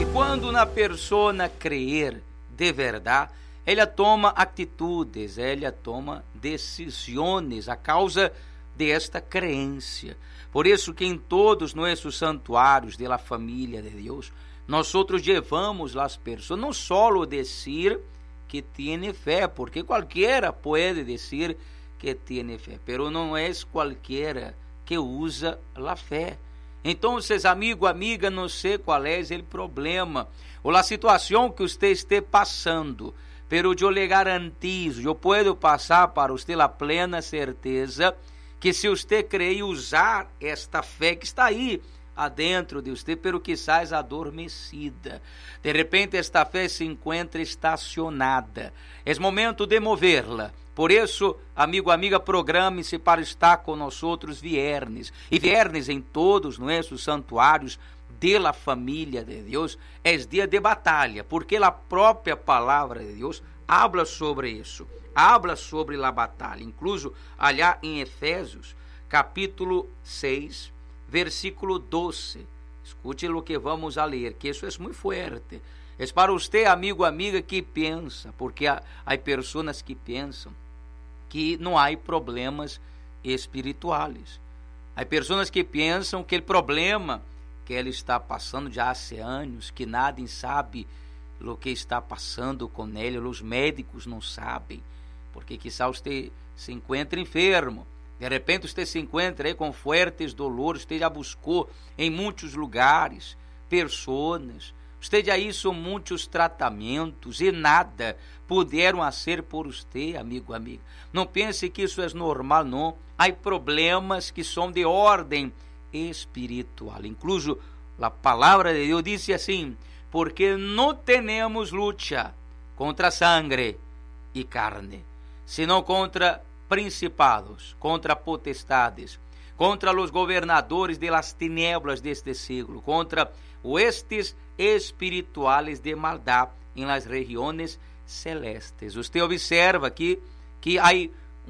quando uma pessoa crer de verdade, ela toma atitudes, ela toma decisões a causa desta crença. Por isso que em todos nossos santuários da família de Deus, nós levamos as pessoas não só dizer que tem fé, porque qualquer pode dizer que tem fé, pero não é qualquer que usa a fé. Então, amigo, amiga, não sei qual é o problema ou a situação que você esteja passando, pero eu lhe garantizo, eu posso passar para você a plena certeza que se você crê usar esta fé que está aí adentro de você, pero quizás adormecida, de repente esta fé se encontra estacionada, é momento de movê-la. Por isso, amigo, amiga, programe-se para estar com nós viernes, e viernes em todos nossos santuários de la família de Deus, é dia de batalha, porque a própria palavra de Deus habla sobre isso, habla sobre a batalha, incluso allá em Efésios, capítulo 6, versículo 12. Escute o que vamos a ler, que isso é muito forte. É para você, amigo, amiga, que pensa, porque há pessoas que pensam que não há problemas espirituais. Há pessoas que pensam que o problema que ele está passando já há anos, que nadie sabe o que está passando com ele, os médicos não sabem, porque quizá você se encontra enfermo, de repente você se encontra aí com fortes dolores, você já buscou em muitos lugares, pessoas, você já hizo muitos tratamentos e nada puderam fazer por você, amigo, amiga. Não pense que isso é normal, não. Há problemas que são de ordem espiritual. Incluso a palavra de Deus diz assim: porque não temos luta contra sangue e carne, senão contra principados, contra potestades, contra os governadores de las tinieblas deste século, contra huestes espirituales de maldad em las regiones celestes. Você observa aqui que há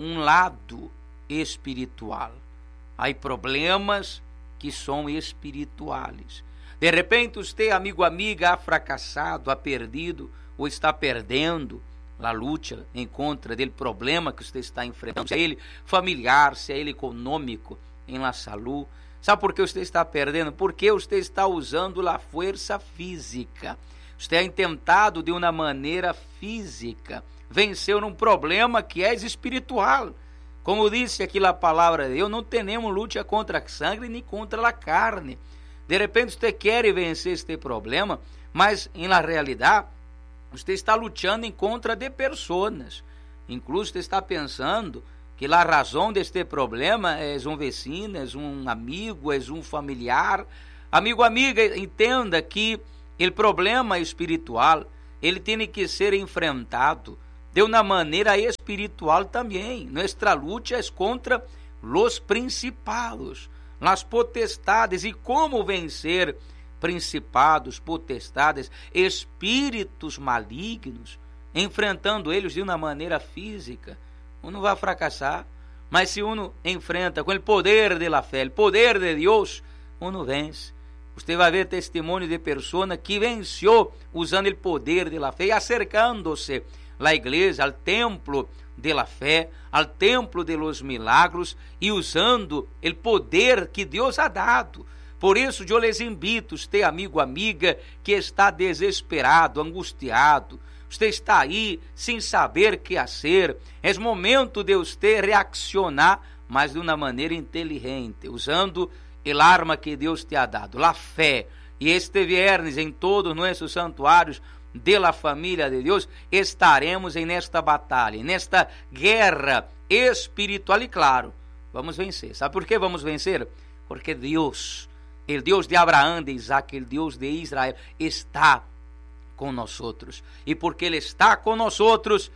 lado espiritual, há problemas que são espirituais. De repente você, amigo, amiga, ha fracassado, ha perdido ou está perdendo a luta em contra dele problema que você está enfrentando, se é ele familiar, se é ele econômico, em la saúde. Sabe por que você está perdendo? Porque você está usando a força física. Você é tentado de uma maneira física vencer um problema que é espiritual. Como disse aqui a palavra de Deus, não temos luta contra a sangue nem contra a carne. De repente você quer vencer este problema, mas na realidade você está lutando em contra de pessoas. Incluso você está pensando que a razão deste problema é um vecino, é um amigo, é um familiar. Amigo, amiga, entenda que o problema espiritual, ele tem que ser enfrentado de uma maneira espiritual também. Nossa luta é contra os principados, as potestades. E como vencer principados, potestades, espíritos malignos, enfrentando eles de uma maneira física? Uno vai fracassar, mas se uno enfrenta com o poder de la fé, o poder de Deus, uno vence. Você vai ver testemunho de pessoa que venceu usando o poder de la fé e acercando-se à igreja, ao templo de la fé, ao templo de los milagros e usando o poder que Deus ha dado. Por isso, eu les invito, você, amigo, amiga, que está desesperado, angustiado, você está aí sem saber o que fazer, é momento de você reaccionar, mas de uma maneira inteligente, usando a arma que Deus te ha dado, a fé. E este viernes, em todos nossos santuários de la família de Deus, estaremos nesta batalha, nesta guerra espiritual. E claro, vamos vencer. Sabe por que vamos vencer? Porque Deus, o Deus de Abraão, de Isaac, o Deus de Israel, está com nós outros, e porque Ele está com nós outros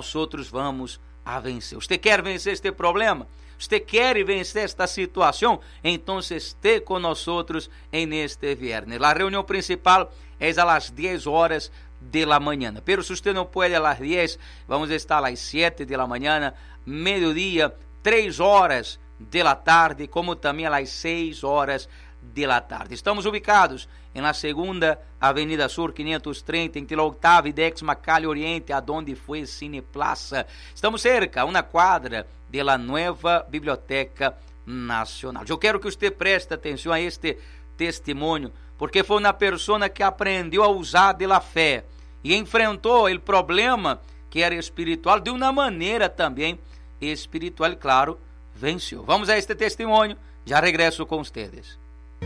vamos a vencer. Você quer vencer este problema? Você quer vencer esta situação? Então esteja com nós outros neste viernes. A reunião principal é às 10 horas de la manhã. Pero se você não pode às 10, vamos estar às 7 de la manhã, meio-dia, 3 horas de la tarde, como também às 6 horas de la tarde. Estamos ubicados en la segunda Avenida Sur 530, entre la Octava y Décima Calle Oriente, adonde fue Cine Plaza. Estamos cerca, a una cuadra de la nueva Biblioteca Nacional. Eu quero que você preste atenção a este testemunho, porque foi uma pessoa que aprendeu a usar de la fé e enfrentou o problema que era espiritual de uma maneira também espiritual, claro, venceu. Vamos a este testemunho, já regresso com ustedes.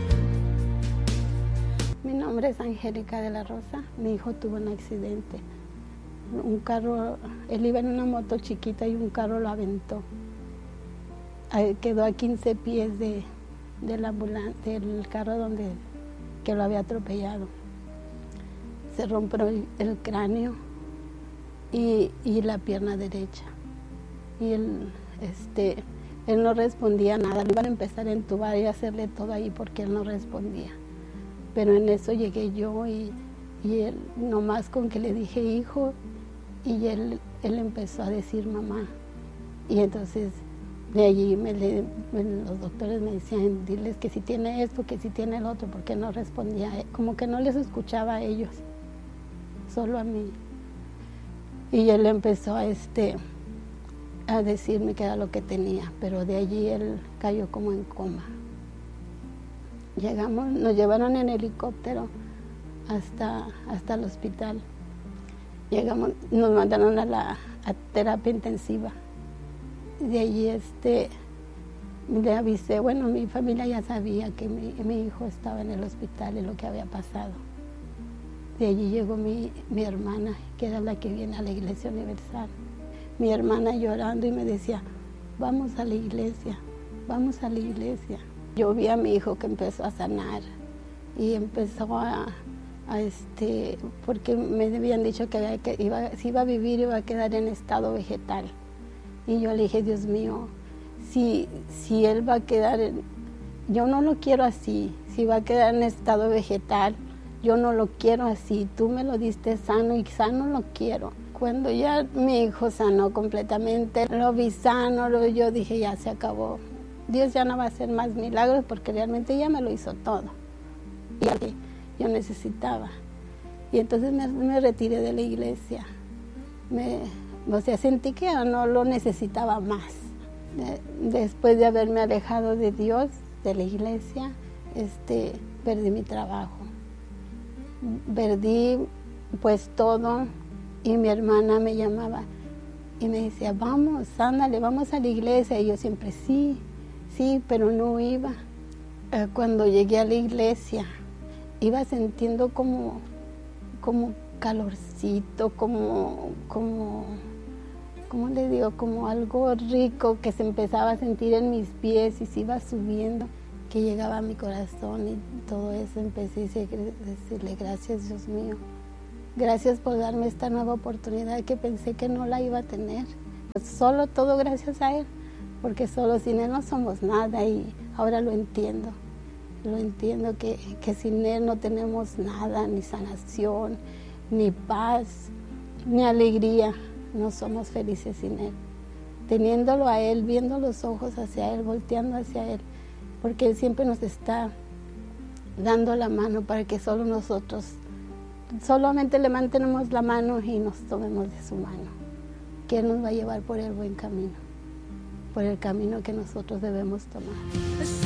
Mi nombre es Angélica de la Rosa. Mi hijo tuvo un accidente. Un carro, él iba en una moto chiquita y un carro lo aventó. Quedó a 15 pies del carro que lo había atropellado. Se rompió el cráneo y la pierna derecha. Y él no respondía nada. Lo iban a empezar a entubar y a hacerle todo ahí porque él no respondía. Pero en eso llegué yo y él, nomás con que le dije hijo, y él empezó a decir mamá. Y entonces de allí los doctores me decían, diles que si tiene esto, que si tiene el otro, porque no respondía, como que no les escuchaba a ellos, solo a mí. Y él empezó a decirme que era lo que tenía, pero de allí él cayó como en coma. Llegamos, nos llevaron en helicóptero hasta el hospital. Llegamos, nos mandaron a terapia intensiva. De allí le avisé, bueno, mi familia ya sabía que mi hijo estaba en el hospital y lo que había pasado. De allí llegó mi hermana, que era la que viene a la Iglesia Universal. Mi hermana llorando y me decía, vamos a la iglesia, vamos a la iglesia. Yo vi a mi hijo que empezó a sanar y empezó porque me habían dicho que si iba a vivir iba a quedar en estado vegetal. Y yo le dije, Dios mío, si él va a quedar, yo no lo quiero así, si va a quedar en estado vegetal, yo no lo quiero así, tú me lo diste sano y sano lo quiero. Cuando ya mi hijo sanó completamente, lo vi sano, yo dije, ya se acabó. Dios ya no va a hacer más milagros porque realmente ya me lo hizo todo. Y yo necesitaba. Y entonces me retiré de la iglesia. Sentí que no lo necesitaba más. Después de haberme alejado de Dios, de la iglesia, perdí mi trabajo. Perdí pues todo y mi hermana me llamaba y me decía, vamos, ándale, vamos a la iglesia. Y yo siempre, sí, pero no iba. Cuando llegué a la iglesia, iba sintiendo como calorcito, ¿cómo le digo? Como algo rico que se empezaba a sentir en mis pies y se iba subiendo, que llegaba a mi corazón y todo eso. Empecé a decirle, gracias Dios mío, gracias por darme esta nueva oportunidad que pensé que no la iba a tener. Solo todo gracias a Él, porque solo sin Él no somos nada y ahora lo entiendo que sin Él no tenemos nada, ni sanación, ni paz, ni alegría. No somos felices sin Él. Teniéndolo a Él, viendo los ojos hacia Él, volteando hacia Él, porque Él siempre nos está dando la mano para que solo nosotros, solamente le mantenemos la mano y nos tomemos de su mano, que Él nos va a llevar por el buen camino, por el camino que nosotros debemos tomar.